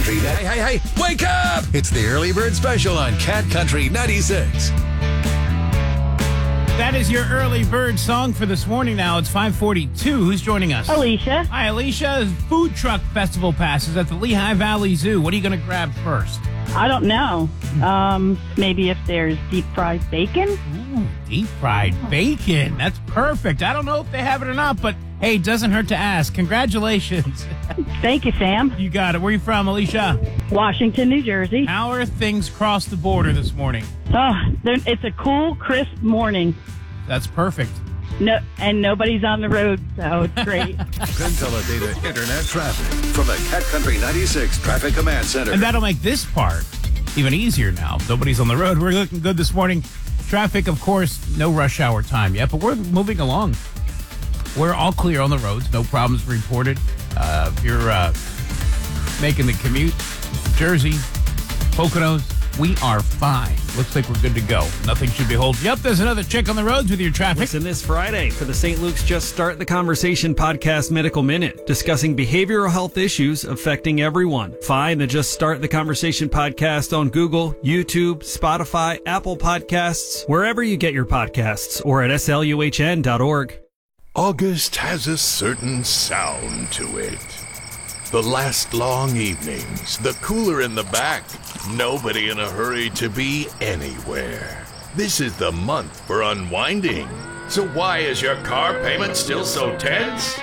Hey, wake up! It's the Early Bird Special on Cat Country 96. That is your Early Bird song for this morning now. It's 5:42. Who's joining us? Alicia. Hi, Alicia. Food truck festival passes at the Lehigh Valley Zoo. What are you going to grab first? I don't know. Maybe if there's deep fried bacon. Ooh, deep fried bacon. That's perfect. I don't know if they have it or not, but hey, it doesn't hurt to ask. Congratulations. Thank you, Sam. You got it. Where are you from, Alicia? Washington, New Jersey. How are things across the border this morning? Oh, it's a cool, crisp morning. That's perfect. No, and nobody's on the road, so it's great. Consolidated Internet traffic from the Cat Country 96 Traffic Command Center. And that'll make this part even easier now. Nobody's on the road. We're looking good this morning. Traffic, of course, no rush hour time yet, but we're moving along. We're all clear on the roads. No problems reported. If you're making the commute, Jersey, Poconos, we are fine. Looks like we're good to go. Nothing should be holding you up. There's another check on the roads with your traffic. Listen this Friday for the St. Luke's Just Start the Conversation podcast Medical Minute, discussing behavioral health issues affecting everyone. Find the Just Start the Conversation podcast on Google, YouTube, Spotify, Apple Podcasts, wherever you get your podcasts, or at sluhn.org. August has a certain sound to it. The last long evenings, the cooler in the back, nobody in a hurry to be anywhere. This is the month for unwinding. So why is your car payment still so tense?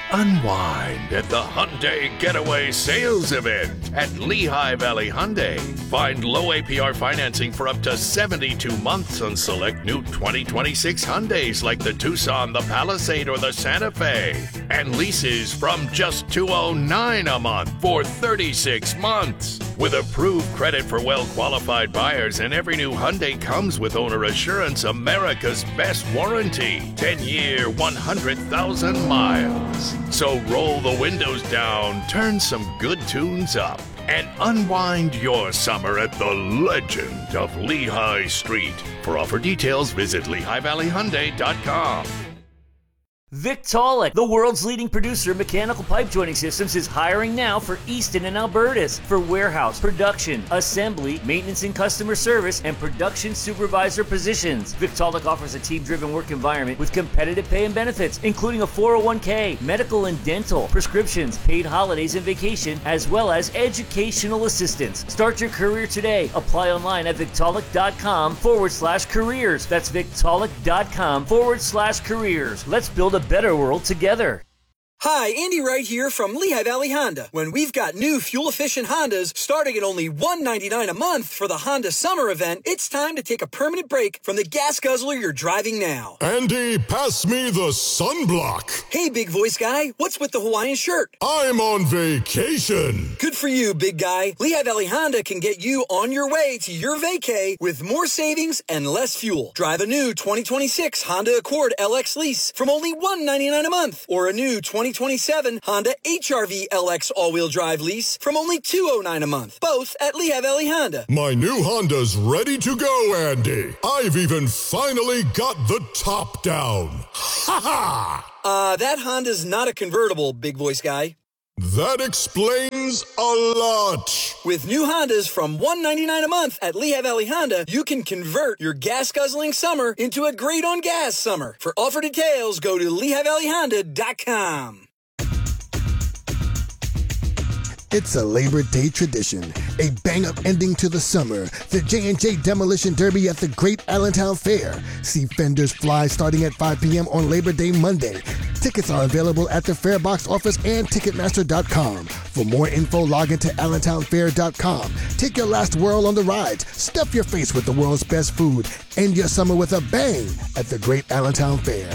Unwind at the Hyundai Getaway Sales Event at Lehigh Valley Hyundai. Find low APR financing for up to 72 months on select new 2026 Hyundais like the Tucson, the Palisade, or the Santa Fe. And leases from just $209 a month for 36 months. With approved credit for well-qualified buyers, and every new Hyundai comes with owner assurance, America's best warranty. 10-year, 100,000 miles. So roll the windows down, turn some good tunes up, and unwind your summer at the legend of Lehigh Street. For offer details, visit LehighValleyHyundai.com. Victaulic, the world's leading producer of mechanical pipe joining systems, is hiring now for Easton and Albertus for warehouse, production, assembly, maintenance and customer service, and production supervisor positions. Victaulic offers a team-driven work environment with competitive pay and benefits, including a 401k, medical and dental, prescriptions, paid holidays and vacation, as well as educational assistance. Start your career today. Apply online at Victaulic.com/careers. That's Victaulic.com/careers. Let's build a better world together. Hi, Andy Wright here from Lehigh Valley Honda. When we've got new fuel-efficient Hondas starting at only $199 a month for the Honda Summer Event, it's time to take a permanent break from the gas guzzler you're driving now. Andy, pass me the sunblock. Hey, big voice guy, what's with the Hawaiian shirt? I'm on vacation. Good for you, big guy. Lehigh Valley Honda can get you on your way to your vacay with more savings and less fuel. Drive a new 2026 Honda Accord LX lease from only $199 a month, or a new 2027 Honda HR-V LX all-wheel drive lease from only $209 a month, both at Lehigh Valley Honda. My new Honda's ready to go, Andy. I've even finally got the top down. Ha ha! That Honda's not a convertible, big voice guy. That explains a lot. With new Hondas from $199 a month at Lehigh Valley Honda, you can convert your gas-guzzling summer into a great-on-gas summer. For offer details, go to LehighValleyHonda.com. It's a Labor Day tradition, a bang-up ending to the summer. The J&J Demolition Derby at the Great Allentown Fair. See fenders fly starting at 5 p.m. on Labor Day Monday. Tickets are available at the Fairbox office and Ticketmaster.com. For more info, log into AllentownFair.com. Take your last whirl on the rides. Stuff your face with the world's best food. End your summer with a bang at the Great Allentown Fair.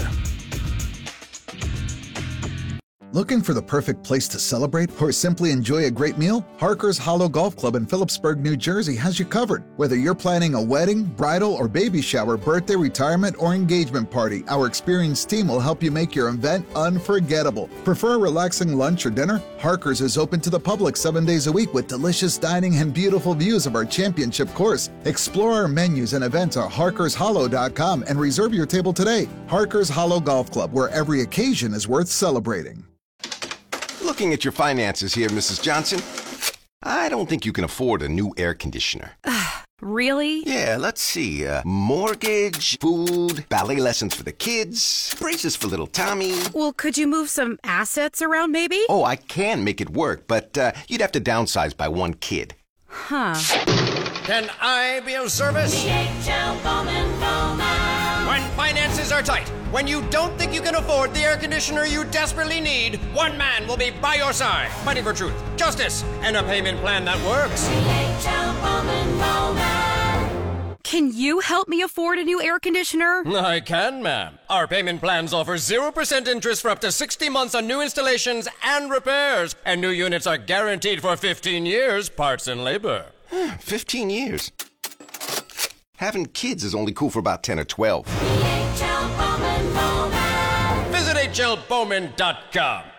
Looking for the perfect place to celebrate or simply enjoy a great meal? Harker's Hollow Golf Club in Phillipsburg, New Jersey has you covered. Whether you're planning a wedding, bridal, or baby shower, birthday, retirement, or engagement party, our experienced team will help you make your event unforgettable. Prefer a relaxing lunch or dinner? Harker's is open to the public 7 days a week with delicious dining and beautiful views of our championship course. Explore our menus and events at harkershollow.com and reserve your table today. Harker's Hollow Golf Club, where every occasion is worth celebrating. Looking at your finances here, Mrs. Johnson. I don't think you can afford a new air conditioner. Really? Yeah, let's see. Mortgage, food, ballet lessons for the kids, braces for little Tommy. Well, could you move some assets around maybe? Oh, I can make it work, but you'd have to downsize by one kid. Huh. Can I be of service? DHL Bowman Bowman. When finances are tight, when you don't think you can afford the air conditioner you desperately need, one man will be by your side, fighting for truth, justice, and a payment plan that works. DHL Bowman Bowman. Can you help me afford a new air conditioner? I can, ma'am. Our payment plans offer 0% interest for up to 60 months on new installations and repairs, and new units are guaranteed for 15 years, parts and labor. 15 years. Having kids is only cool for about 10 or 12. DHL Bowman Bowman. Visit HLBowman.com.